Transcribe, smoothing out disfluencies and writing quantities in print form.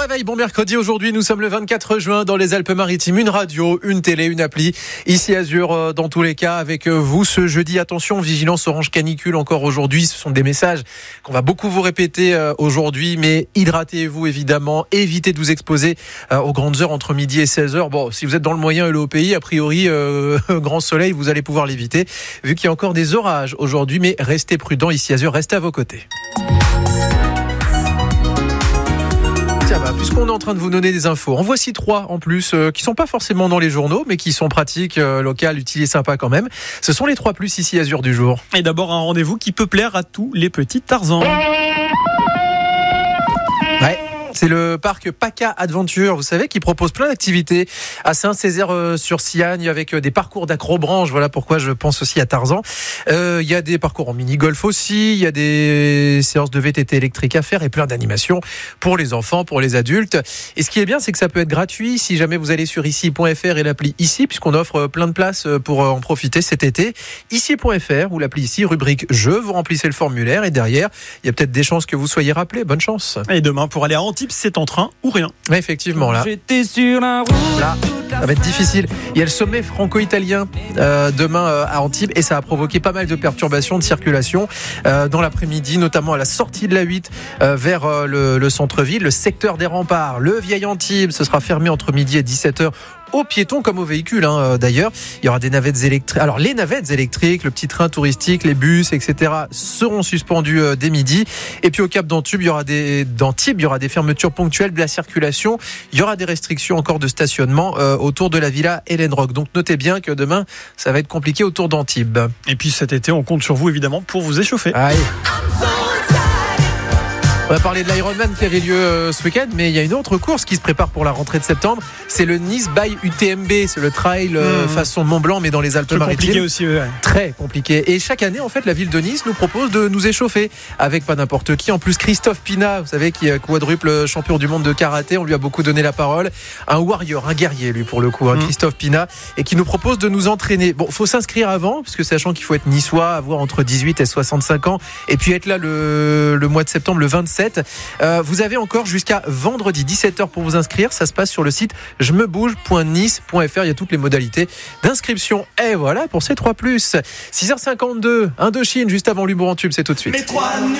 réveil, bon mercredi. Aujourd'hui, nous sommes le 24 juin dans les Alpes-Maritimes. Une radio, une télé, une appli. Ici Azur, dans tous les cas, avec vous ce jeudi. Attention, vigilance orange canicule encore aujourd'hui. Ce sont des messages qu'on va beaucoup vous répéter aujourd'hui. Mais hydratez-vous évidemment. Évitez de vous exposer aux grandes heures entre midi et 16h. Bon, si vous êtes dans le moyen et le haut pays, a priori, grand soleil, vous allez pouvoir l'éviter. Vu qu'il y a encore des orages aujourd'hui. Mais restez prudents ici Azur, restez à vos côtés. Tiens, puisqu'on est en train de vous donner des infos, en voici 3 en plus qui sont pas forcément dans les journaux, mais qui sont pratiques, locales, utiles et sympas quand même. Ce sont les 3 plus ici Azur du jour. Et d'abord un rendez-vous qui peut plaire à tous les petits Tarzans. Ouais. C'est le parc PACA Adventure, vous savez, qui propose plein d'activités à Saint-Césaire-sur-Siagne avec des parcours d'acrobranche. Voilà pourquoi je pense aussi à Tarzan. Il y a des parcours en mini-golf aussi, il y a des séances de VTT électrique à faire et plein d'animations pour les enfants, pour les adultes. Et ce qui est bien, c'est que ça peut être gratuit si jamais vous allez sur ici.fr et l'appli Ici, puisqu'on offre plein de places pour en profiter cet été. Ici.fr ou l'appli Ici, rubrique Jeux, vous remplissez le formulaire et derrière, il y a peut-être des chances que vous soyez rappelé. Bonne chance. Et demain, pour aller à Antibes, c'est en train ou rien. Ouais, effectivement, là. J'étais sur la route. Là, ça va être difficile. Il y a le sommet franco-italien demain à Antibes et ça a provoqué pas mal de perturbations de circulation dans l'après-midi, notamment à la sortie de la 8 vers le centre-ville, le secteur des remparts, le vieil Antibes. Ce sera fermé entre midi et 17h. Aux piétons comme aux véhicules d'ailleurs. Il y aura des navettes électriques. Alors les navettes électriques, le petit train touristique, les bus, etc. seront suspendus dès midi. Et puis au Cap d'Antibes, il y aura des fermetures ponctuelles de la circulation. Il y aura des restrictions encore de stationnement autour de la villa Hélène Rock. Donc notez bien que demain, ça va être compliqué autour d'Antibes. Et puis cet été, on compte sur vous évidemment pour vous échauffer. Allez. On va parler de l'Ironman qui avait lieu ce week-end, mais il y a une autre course qui se prépare pour la rentrée de septembre. C'est le Nice by UTMB. C'est le trail façon Mont-Blanc, mais dans les Alpes-Maritimes. Compliqué aussi, ouais. Très compliqué. Et chaque année, en fait, la ville de Nice nous propose de nous échauffer avec pas n'importe qui. En plus, Christophe Pina, vous savez, qui est quadruple champion du monde de karaté. On lui a beaucoup donné la parole. Un warrior, un guerrier, lui, pour le coup, Christophe Pina, et qui nous propose de nous entraîner. Bon, faut s'inscrire avant, parce que sachant qu'il faut être niçois, avoir entre 18 et 65 ans, et puis être là le mois de septembre, le 27. Vous avez encore jusqu'à vendredi 17h pour vous inscrire. Ça se passe sur le site jmebouge.nice.fr. Il y a toutes les modalités d'inscription. Et voilà pour ces 3+. 6h52, Indochine, juste avant l'humour en tube, c'est tout de suite.